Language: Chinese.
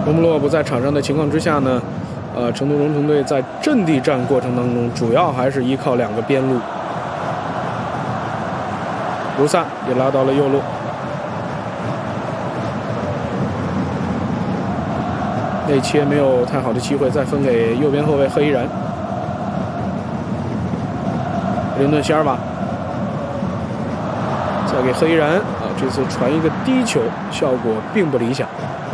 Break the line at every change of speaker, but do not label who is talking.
罗姆洛不在场上的情况之下呢，成都蓉城队在阵地战过程当中，主要还是依靠2个边路。卢萨也拉到了右路，内切没有太好的机会，再分给右边后卫贺依然。林顿·席尔瓦再给贺依然这次传一个低球，效果并不理想。